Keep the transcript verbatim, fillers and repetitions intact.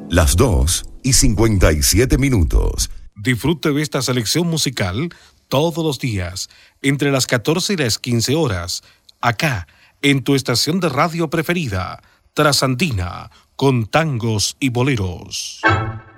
Las dos y cincuenta y siete minutos. Disfrute de esta selección musical todos los días, entre las catorce y las quince horas, acá, en tu estación de radio preferida, Trasandina, con tangos y boleros.